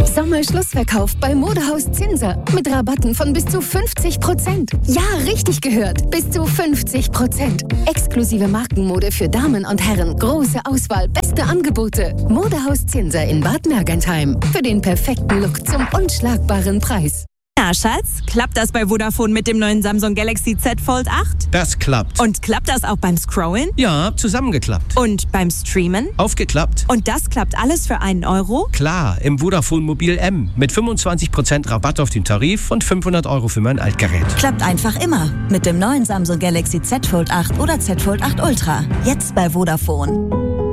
Sommerschlussverkauf bei Modehaus Zinser mit Rabatten von bis zu 50%. Ja, richtig gehört, bis zu 50%. Exklusive Markenmode für Damen und Herren, große Auswahl, beste Angebote. Modehaus Zinser in Bad Mergentheim. Für den perfekten Look zum unschlagbaren Preis. Na, Schatz, klappt das bei Vodafone mit dem neuen Samsung Galaxy Z Fold 8? Das klappt. Und klappt das auch beim Scrollen? Ja, zusammengeklappt. Und beim Streamen? Aufgeklappt. Und das klappt alles für 1 Euro? Klar, im Vodafone Mobil M. Mit 25% Rabatt auf den Tarif und 500 Euro für mein Altgerät. Klappt einfach immer. Mit dem neuen Samsung Galaxy Z Fold 8 oder Z Fold 8 Ultra. Jetzt bei Vodafone.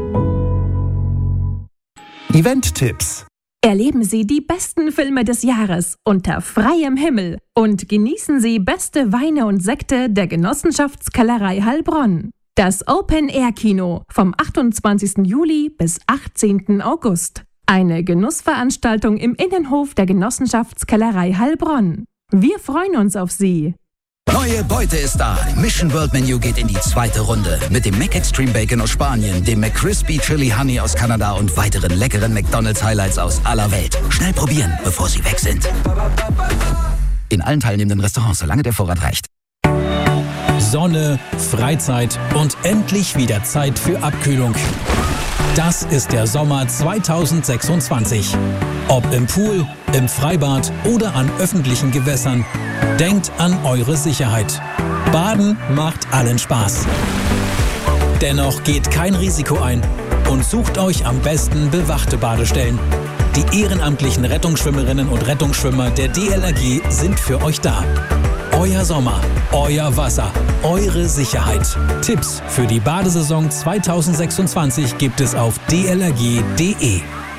Event-Tipps. Erleben Sie die besten Filme des Jahres unter freiem Himmel und genießen Sie beste Weine und Sekte der Genossenschaftskellerei Heilbronn. Das Open-Air-Kino vom 28. Juli bis 18. August. Eine Genussveranstaltung im Innenhof der Genossenschaftskellerei Heilbronn. Wir freuen uns auf Sie. Neue Beute ist da. Mission World Menu geht in die 2. Runde. Mit dem Mac Extreme Bacon aus Spanien, dem McCrispy Chili Honey aus Kanada und weiteren leckeren McDonald's Highlights aus aller Welt. Schnell probieren, bevor sie weg sind. In allen teilnehmenden Restaurants, solange der Vorrat reicht. Sonne, Freizeit und endlich wieder Zeit für Abkühlung. Das ist der Sommer 2026. Ob im Pool, im Freibad oder an öffentlichen Gewässern. Denkt an eure Sicherheit. Baden macht allen Spaß. Dennoch geht kein Risiko ein und sucht euch am besten bewachte Badestellen. Die ehrenamtlichen Rettungsschwimmerinnen und Rettungsschwimmer der DLRG sind für euch da. Euer Sommer, euer Wasser, eure Sicherheit. Tipps für die Badesaison 2026 gibt es auf dlrg.de.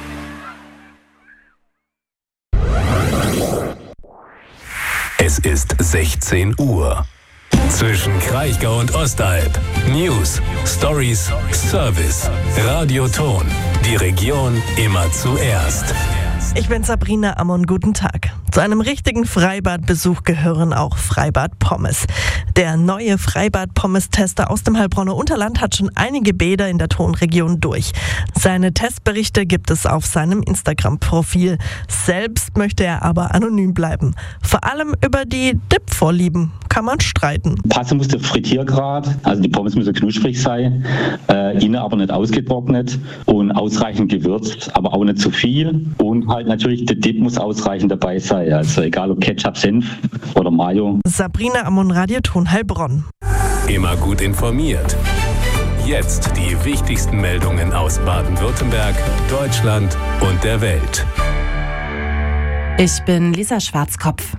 Es ist 16 Uhr. Zwischen Kraichgau und Ostalb. News, Stories, Service. Radioton. Die Region immer zuerst. Ich bin Sabrina Ammon, guten Tag. Zu einem richtigen Freibadbesuch gehören auch Freibad-Pommes. Der neue Freibad-Pommes-Tester aus dem Heilbronner Unterland hat schon einige Bäder in der Tonregion durch. Seine Testberichte gibt es auf seinem Instagram-Profil. Selbst möchte er aber anonym bleiben. Vor allem über die Dip-Vorlieben kann man streiten. Passen muss der Frittiergrad, also die Pommes müssen knusprig sein, innen aber nicht ausgetrocknet und ausreichend gewürzt, aber auch nicht zu viel. Und halt natürlich der Dip muss ausreichend dabei sein, also egal ob Ketchup, Senf oder Mayo. Sabrina Ammon, Radioton Heilbronn. Immer gut informiert. Jetzt die wichtigsten Meldungen aus Baden-Württemberg, Deutschland und der Welt. Ich bin Lisa Schwarzkopf.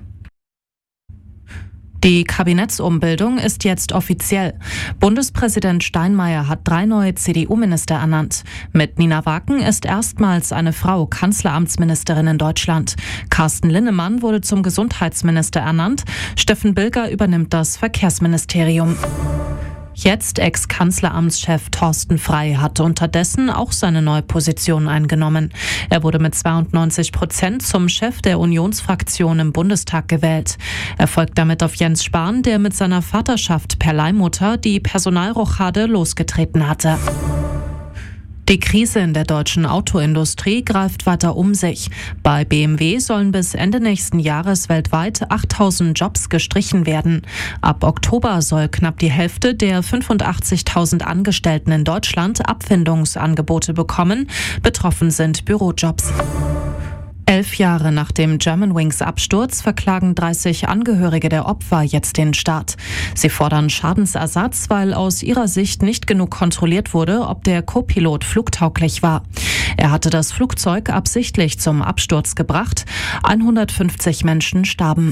Die Kabinettsumbildung ist jetzt offiziell. Bundespräsident Steinmeier hat 3 neue CDU-Minister ernannt. Mit Nina Waken ist erstmals eine Frau Kanzleramtsministerin in Deutschland. Carsten Linnemann wurde zum Gesundheitsminister ernannt. Steffen Bilger übernimmt das Verkehrsministerium. Jetzt Ex-Kanzleramtschef Thorsten Frey hat unterdessen auch seine neue Position eingenommen. Er wurde mit 92% zum Chef der Unionsfraktion im Bundestag gewählt. Er folgt damit auf Jens Spahn, der mit seiner Vaterschaft per Leihmutter die Personalrochade losgetreten hatte. Die Krise in der deutschen Autoindustrie greift weiter um sich. Bei BMW sollen bis Ende nächsten Jahres weltweit 8.000 Jobs gestrichen werden. Ab Oktober soll knapp die Hälfte der 85.000 Angestellten in Deutschland Abfindungsangebote bekommen. Betroffen sind Bürojobs. 11 Jahre nach dem Germanwings-Absturz verklagen 30 Angehörige der Opfer jetzt den Staat. Sie fordern Schadensersatz, weil aus ihrer Sicht nicht genug kontrolliert wurde, ob der Co-Pilot flugtauglich war. Er hatte das Flugzeug absichtlich zum Absturz gebracht. 150 Menschen starben.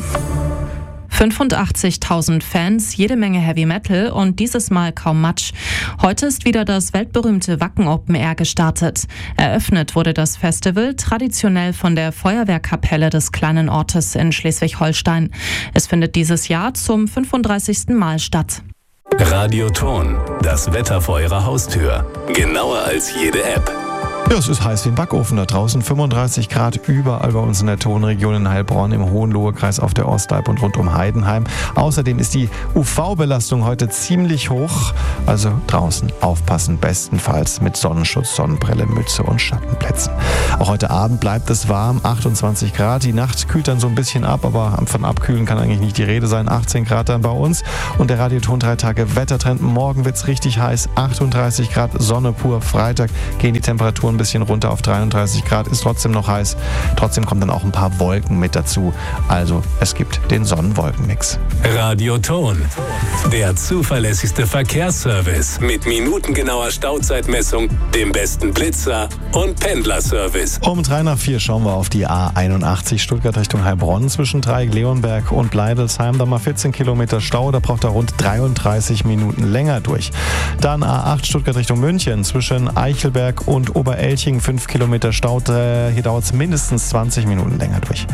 85.000 Fans, jede Menge Heavy Metal und dieses Mal kaum Matsch. Heute ist wieder das weltberühmte Wacken Open Air gestartet. Eröffnet wurde das Festival traditionell von der Feuerwehrkapelle des kleinen Ortes in Schleswig-Holstein. Es findet dieses Jahr zum 35. Mal statt. Radioton, das Wetter vor Ihrer Haustür. Genauer als jede App. Ja, es ist heiß wie ein Backofen da draußen. 35 Grad überall bei uns in der Tonregion in Heilbronn, im Hohenlohe-Kreis auf der Ostalb und rund um Heidenheim. Außerdem ist die UV-Belastung heute ziemlich hoch. Also draußen aufpassen, bestenfalls mit Sonnenschutz, Sonnenbrille, Mütze und Schattenplätzen. Auch heute Abend bleibt es warm, 28 Grad. Die Nacht kühlt dann so ein bisschen ab, aber von Abkühlen kann eigentlich nicht die Rede sein. 18 Grad dann bei uns. Und der Radioton 3 Tage Wettertrend. Morgen wird es richtig heiß, 38 Grad, Sonne pur. Freitag gehen die Temperaturen ein bisschen runter auf 33 Grad, ist trotzdem noch heiß. Trotzdem kommen dann auch ein paar Wolken mit dazu. Also es gibt den Sonnenwolkenmix. Radioton, der zuverlässigste Verkehrsservice mit minutengenauer Stauzeitmessung, dem besten Blitzer und Pendlerservice. Um 3:04 schauen wir auf die A81 Stuttgart Richtung Heilbronn zwischen Dreieck-Leonberg und Bleidelsheim. Da mal 14 Kilometer Stau, da braucht er rund 33 Minuten länger durch. Dann A8 Stuttgart Richtung München zwischen Eichelberg und Oberelching 5 Kilometer Stau. Hier dauert es mindestens 20 Minuten länger durch.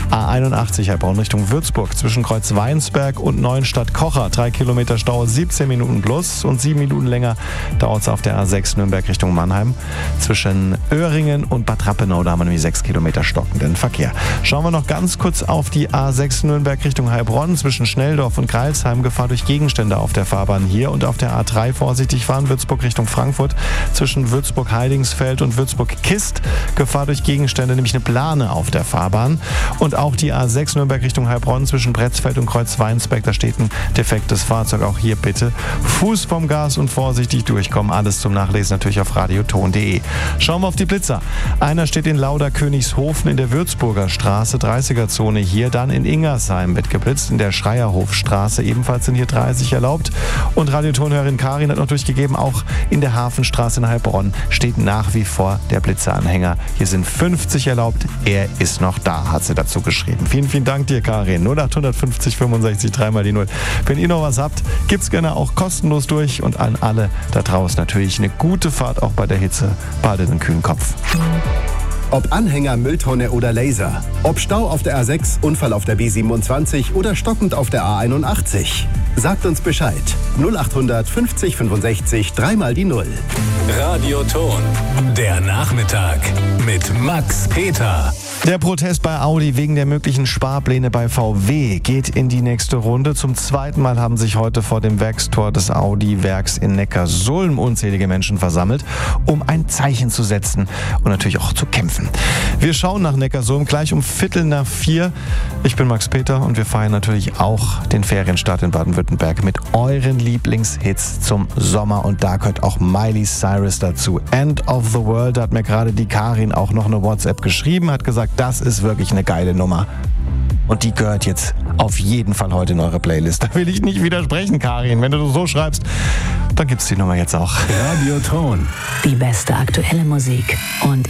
A81 Heilbronn Richtung Würzburg zwischen Kreuzweinsberg und Neuenstadt-Kocher 3 Kilometer Stau, 17 Minuten plus und 7 Minuten länger dauert es auf der A6 Nürnberg Richtung Mannheim. Zwischen Öhringen und Bad Rappenau, da haben wir nämlich 6 Kilometer stockenden Verkehr. Schauen wir noch ganz kurz auf die A6 Nürnberg Richtung Heilbronn. Zwischen Schnelldorf und Greilsheim Gefahr durch Gegenstände auf der Fahrbahn hier und auf der A3 vorsichtig fahren. Würzburg Richtung Frankfurt zwischen Würzburg-Heidingsfeld und Würzburg-Kist Gefahr durch Gegenstände, nämlich eine Plane auf der Fahrbahn. Und auch die A6 Nürnberg Richtung Heilbronn zwischen Bretzfeld und Kreuzweinsberg, da steht ein defektes Fahrzeug. Auch hier bitte Fuß vom Gas und vorsichtig durchkommen. Alles zum Nachlesen natürlich auf radioton.de. Schauen wir auf die Blitzer. Einer steht in Lauder-Königshofen in der Würzburger Straße, 30er-Zone hier. Dann in Ingersheim wird geblitzt, in der Schreierhofstraße. Ebenfalls sind hier 30 erlaubt. Und Radiotonhörerin Karin hat noch durchgegeben, auch in der Hafenstraße in Heilbronn steht nach wie vor der Blitzeranhänger. Hier sind 50 erlaubt. Er ist noch da, hat sie dazu geschrieben. Vielen, vielen Dank dir, Karin. 0850 65 3 die 0. Wenn ihr noch was habt, gibt's gerne auch kostenlos durch. Und an alle da draußen natürlich eine gute Fahrt, auch bei der Hitze. Behaltet einen kühlen Kopf. Ob Anhänger, Mülltonne oder Laser. Ob Stau auf der A6, Unfall auf der B27 oder stockend auf der A81. Sagt uns Bescheid. 0800 50 65 3 die 0. Radioton, der Nachmittag mit Max Peter. Der Protest bei Audi wegen der möglichen Sparpläne bei VW geht in die nächste Runde. Zum zweiten Mal haben sich heute vor dem Werkstor des Audi-Werks in Neckarsulm unzählige Menschen versammelt, um ein Zeichen zu setzen und natürlich auch zu kämpfen. Wir schauen nach Neckarsulm gleich um 3:45. Ich bin Max Peter und wir feiern natürlich auch den Ferienstart in Baden-Württemberg mit euren Lieblingshits zum Sommer. Und da gehört auch Miley Cyrus dazu. End of the World, da hat mir gerade die Karin auch noch eine WhatsApp geschrieben, hat gesagt, das ist wirklich eine geile Nummer. Und die gehört jetzt auf jeden Fall heute in eure Playlist. Da will ich nicht widersprechen, Karin. Wenn du so schreibst, dann gibt's die Nummer jetzt auch. Radioton. Die beste aktuelle Musik und